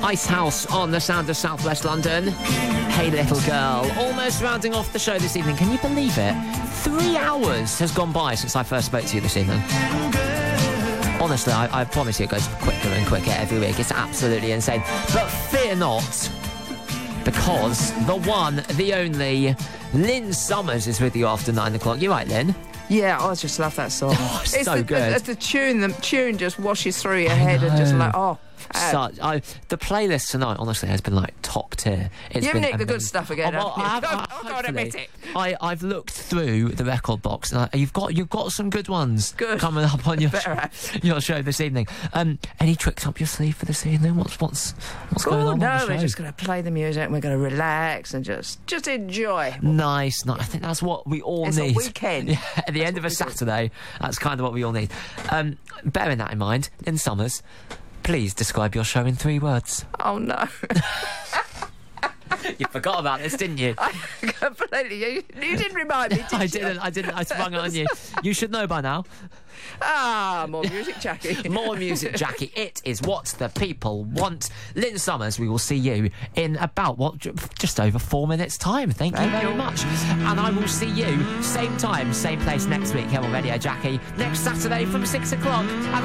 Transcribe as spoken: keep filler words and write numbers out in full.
Ice House on the sound of South West London. Hey Little Girl, almost rounding off the show this evening. Can you believe it? Three hours has gone by since I first spoke to you this evening. Honestly, I, I promise you it goes quicker and quicker every week. It's absolutely insane. But fear not, because the one, the only, Lynn Summers is with you after nine o'clock. You right, Lynn? Yeah, I just love that song. Oh, it's so the, good. The, the tune, the tune just washes through your head and just like, oh. Such, I, the playlist tonight, honestly, has been like top tier. It's You've been nicked the amazing. good stuff again. Oh, well, haven't you? I have, Don't- I, oh, God, admit it. I, I've looked through the record box, and I, you've got you've got some good ones Good. coming up on your Better show, your show this evening. Um, any tricks up your sleeve for this evening? What's what's what's going Oh on? no, on the we're show? just going to play the music and we're going to relax and just just enjoy. Nice, nice. I think that's what we all It's a need. weekend. Yeah, at the That's end of a what we do. Saturday, that's kind of what we all need. Um, bearing that in mind, Lynn Summers, please describe your show in three words. Oh no. You forgot about this, didn't you? I completely. You, you didn't remind me, did I you? didn't, I didn't, I sprung it on you. You should know by now. Ah, more music, Jackie. More music, Jackie. It is what the people want. Lynn Summers, we will see you in about, what, ju- just over four minutes' time. Thank you Thank very you. much. And I will see you, same time, same place next week here on Radio Jackie, next Saturday from six o'clock. Have a